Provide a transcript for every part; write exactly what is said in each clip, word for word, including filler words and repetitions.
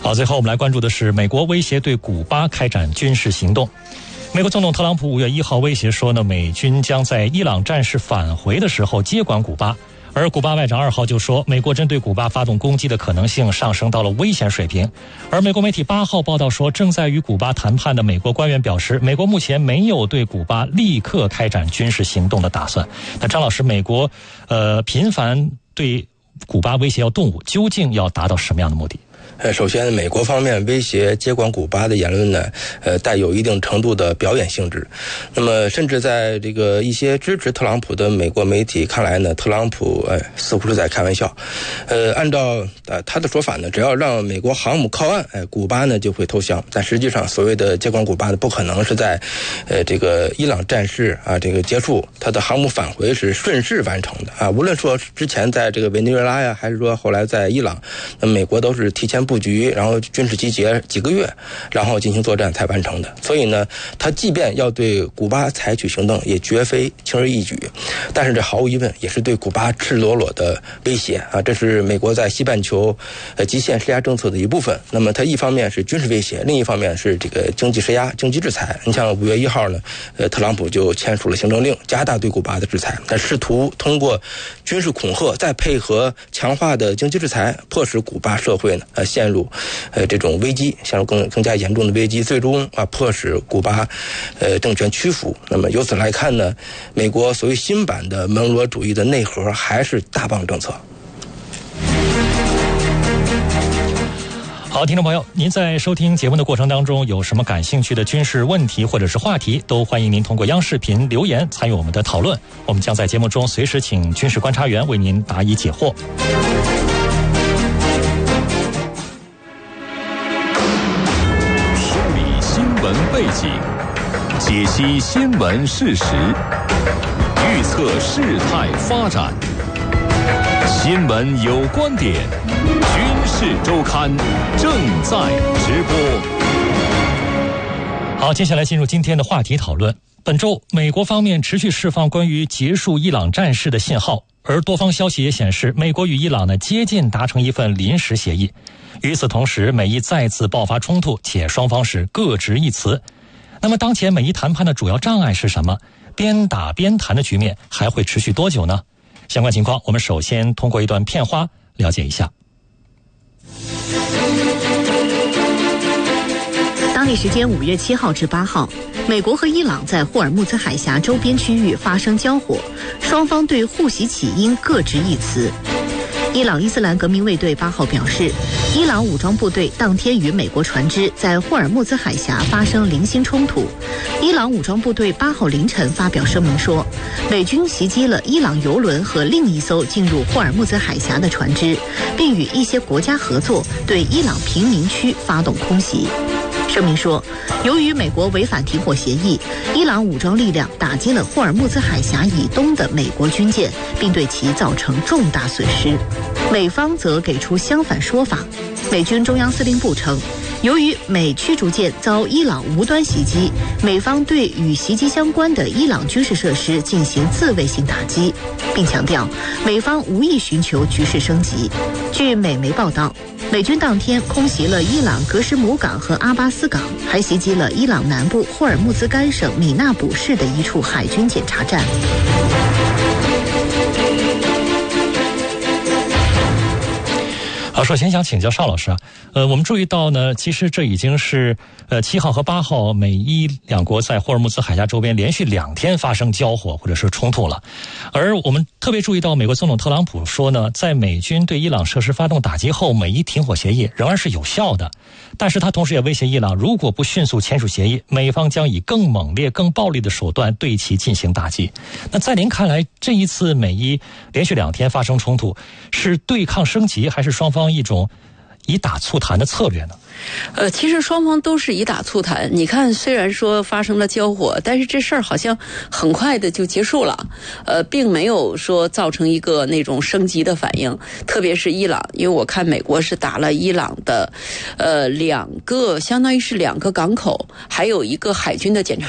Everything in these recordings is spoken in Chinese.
好，最后我们来关注的是美国威胁对古巴开展军事行动。美国总统特朗普五月一号威胁说呢，美军将在伊朗战事返回的时候接管古巴。而古巴外长二号就说，美国针对古巴发动攻击的可能性上升到了危险水平。而美国媒体八号报道说，正在与古巴谈判的美国官员表示，美国目前没有对古巴立刻开展军事行动的打算。那张老师，美国呃频繁对古巴威胁要动武，究竟要达到什么样的目的？ 呃，首先，美国方面威胁接管古巴的言论呢，呃，带有一定程度的表演性质。那么，甚至在这个一些支持特朗普的美国媒体看来呢，特朗普呃似乎是在开玩笑。呃，按照呃他的说法呢，只要让美国航母靠岸，哎、呃，古巴呢就会投降。但实际上，所谓的接管古巴呢，不可能是在呃这个伊朗战事啊这个结束，他的航母返回是顺势完成的啊。无论说之前在这个委内瑞拉呀，还是说后来在伊朗，那美国都是提前布局，然后军事集结几个月，然后进行作战才完成的。所以呢，他即便要对古巴采取行动，也绝非轻而易举。但是这毫无疑问也是对古巴赤裸裸的威胁啊！这是美国在西半球呃极限施压政策的一部分。那么它一方面是军事威胁，另一方面是这个经济施压、经济制裁。你像五月一号呢，呃，特朗普就签署了行政令，加大对古巴的制裁，他试图通过军事恐吓，再配合强化的经济制裁，迫使古巴社会呢呃陷入呃这种危机，陷入更更加严重的危机，最终啊迫使古巴呃政权屈服。那么由此来看呢，美国所谓新版的门罗主义的内核还是大棒政策。 好，听众朋友，您在收听节目的过程当中有什么感兴趣的军事问题或者是话题，都欢迎您通过央视频留言参与我们的讨论，我们将在节目中随时请军事观察员为您答疑解惑。 梳理新闻背景，解析新闻事实，预测事态发展。新闻有观点，军事周刊正在直播。 好，接下来进入今天的话题讨论。本周，美国方面持续释放关于结束伊朗战事的信号，而多方消息也显示，美国与伊朗呢接近达成一份临时协议。与此同时，美伊再次爆发冲突，且双方是各执一词。那么，当前美伊谈判的主要障碍是什么？边打边谈的局面还会持续多久呢？相关情况，我们首先通过一段片花了解一下。 当地时间五月七号至八号，美国和伊朗在霍尔木兹海峡周边区域发生交火，双方对互袭起因各执一词。伊朗伊斯兰革命卫队八号表示，伊朗武装部队当天与美国船只在霍尔木兹海峡发生零星冲突。伊朗武装部队八号凌晨发表声明说，美军袭击了伊朗油轮和另一艘进入霍尔木兹海峡的船只，并与一些国家合作，对伊朗平民区发动空袭。声明说，由于美国违反停火协议，伊朗武装力量打击了霍尔木兹海峡以东的美国军舰，并对其造成重大损失。美方则给出相反说法。美军中央司令部称，由于美驱逐舰遭伊朗无端袭击，美方对与袭击相关的伊朗军事设施进行自卫性打击，并强调美方无意寻求局势升级。据美媒报道，美军当天空袭了伊朗格什姆港和阿巴斯港，还袭击了伊朗南部霍尔木兹干省米纳卜市的一处海军检查站。 好，首先想请教邵老师啊，呃，我们注意到呢，其实这已经是呃七号和八号美伊两国在霍尔木兹海峡周边连续两天发生交火或者是冲突了，而我们特别注意到，美国总统特朗普说呢，在美军对伊朗设施发动打击后，美伊停火协议仍然是有效的，但是他同时也威胁伊朗，如果不迅速签署协议，美方将以更猛烈、更暴力的手段对其进行打击。那在您看来，这一次美伊连续两天发生冲突，是对抗升级，还是双方一种以打促谈的策略呢？ 呃，其实双方都是以打促谈。你看，虽然说发生了交火，但是这事儿好像很快的就结束了，呃，并没有说造成一个那种升级的反应。特别是伊朗，因为我看美国是打了伊朗的，呃，两个相当于是两个港口，还有一个海军的检查站。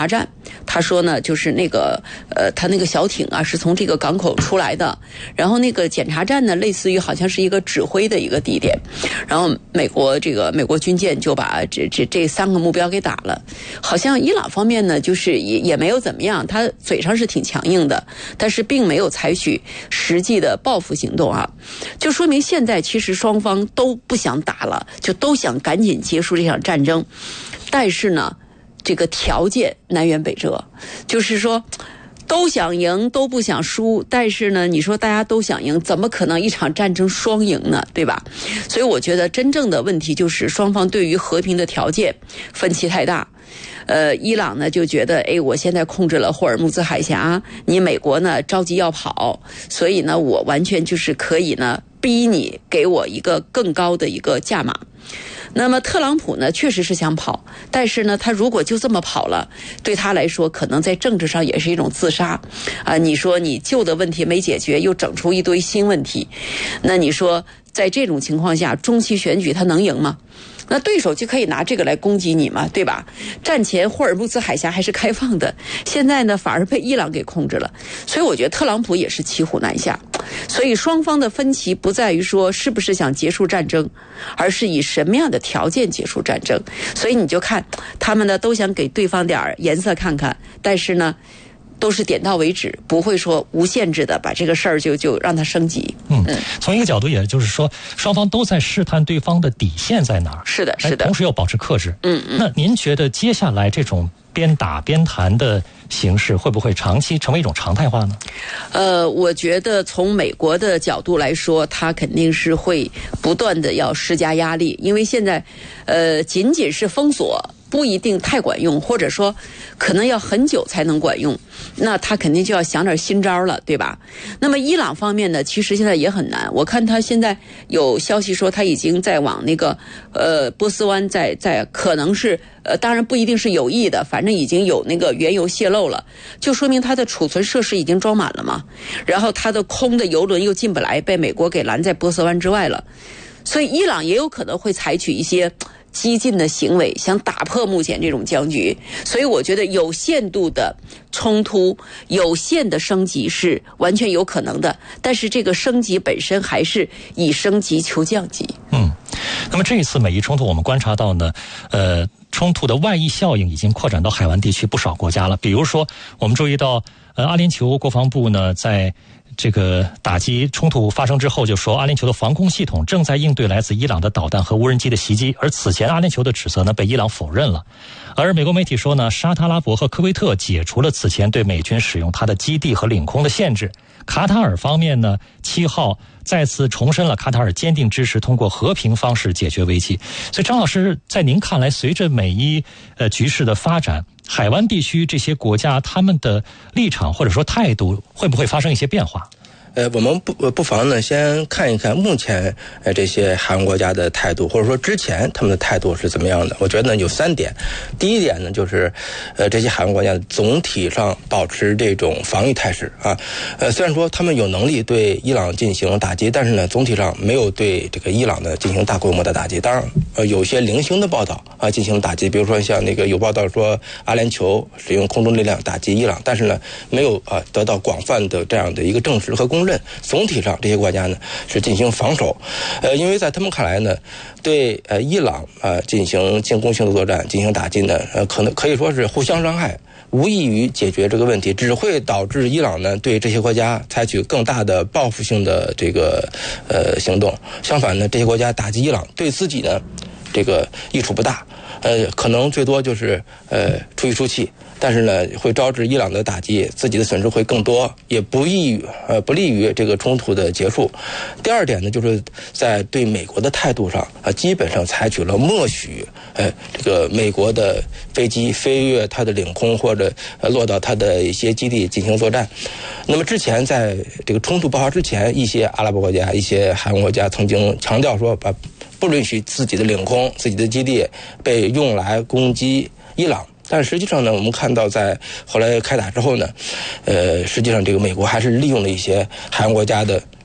他说呢，就是那个呃，他那个小艇啊是从这个港口出来的，然后那个检查站呢，类似于好像是一个指挥的一个地点，然后美国这个美国军舰就把这这这三个目标给打了。好像伊朗方面呢，就是也也没有怎么样，他嘴上是挺强硬的，但是并没有采取实际的报复行动啊，就说明现在其实双方都不想打了，就都想赶紧结束这场战争，但是呢。这个条件南辕北辙，就是说都想赢都不想输，但是呢你说大家都想赢，怎么可能一场战争双赢呢，对吧？所以我觉得真正的问题就是双方对于和平的条件分歧太大。呃，伊朗呢就觉得，哎，我现在控制了霍尔木兹海峡，你美国呢着急要跑，所以呢我完全就是可以呢逼你给我一个更高的一个价码。那么特朗普呢确实是想跑，但是呢他如果就这么跑了，对他来说可能在政治上也是一种自杀啊！你说你旧的问题没解决，又整出一堆新问题，那你说在这种情况下中期选举他能赢吗？那对手就可以拿这个来攻击你嘛，对吧？战前霍尔木兹海峡还是开放的，现在呢反而被伊朗给控制了，所以我觉得特朗普也是骑虎难下。所以双方的分歧不在于说是不是想结束战争，而是以什么样的条件结束战争。所以你就看他们呢都想给对方点颜色看看，但是呢都是点到为止，不会说无限制的把这个事儿就就让它升级。 嗯，从一个角度，也就是说，双方都在试探对方的底线在哪儿。 是的，是的。 同时又保持克制。 嗯嗯。 那您觉得接下来这种边打边谈的形式会不会长期成为一种常态化呢？ 呃，我觉得从美国的角度来说，它肯定是会不断的要施加压力，因为现在，呃，仅仅是封锁不一定太管用，或者说可能要很久才能管用，那他肯定就要想点新招了，对吧？那么伊朗方面呢，其实现在也很难。我看他现在有消息说他已经在往那个呃波斯湾在在可能是呃当然不一定是有意的，反正已经有那个原油泄漏了，就说明他的储存设施已经装满了嘛。然后他的空的油轮又进不来，被美国给拦在波斯湾之外了。所以伊朗也有可能会采取一些激进的行为，想打破目前这种僵局。所以我觉得有限度的冲突，有限的升级是完全有可能的，但是这个升级本身还是以升级求降级。嗯， 那么这一次美伊冲突我们观察到呢，呃冲突的外溢效应已经扩展到海湾地区不少国家了。比如说我们注意到呃阿联酋国防部呢在这个打击冲突发生之后就说，阿联酋的防空系统正在应对来自伊朗的导弹和无人机的袭击，而此前阿联酋的指责呢被伊朗否认了。而美国媒体说呢，沙特阿拉伯和科威特解除了此前对美军使用它的基地和领空的限制。卡塔尔方面呢，七号再次重申了卡塔尔坚定支持通过和平方式解决危机。所以张老师，在您看来，随着美伊呃局势的发展，海湾地区这些国家他们的立场或者说态度会不会发生一些变化？ 呃，我们不不妨呢，先看一看目前呃这些海湾国家的态度，或者说之前他们的态度是怎么样的。我觉得呢有三点。第一点呢，就是呃这些海湾国家总体上保持这种防御态势啊。呃，虽然说他们有能力对伊朗进行打击，但是呢总体上没有对这个伊朗呢进行大规模的打击。当然，呃有些零星的报道啊进行打击，比如说像那个有报道说阿联酋使用空中力量打击伊朗，但是呢没有啊得到广泛的这样的一个证实和公认。总体上这些国家呢是进行防守，呃，因为在他们看来呢，对呃伊朗呃进行进攻性的作战进行打击呢，呃可能可以说是互相伤害，无异于解决这个问题，只会导致伊朗呢对这些国家采取更大的报复性的这个呃行动。相反呢，这些国家打击伊朗对自己呢这个益处不大，呃，可能最多就是呃出一出气。但是呢，会招致伊朗的打击，自己的损失会更多，也不利于呃不利于这个冲突的结束。第二点呢，就是在对美国的态度上啊，基本上采取了默许呃这个美国的飞机飞越它的领空或者呃落到它的一些基地进行作战。那么之前在这个冲突爆发之前，一些阿拉伯国家、一些海湾国家曾经强调说，把不允许自己的领空、自己的基地被用来攻击伊朗。但实际上呢，我们看到在后来开打之后呢，呃，实际上这个美国还是利用了一些海湾国家的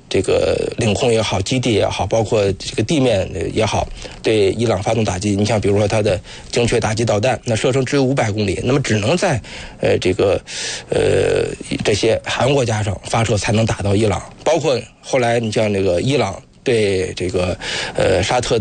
这个领空也好，基地也好，包括这个地面也好，对伊朗发动打击。你像比如说它的精确打击导弹，那射程只有五百公里，那么只能在呃这个呃这些海湾国家上发射才能打到伊朗。包括后来你像那个伊朗对这个呃沙特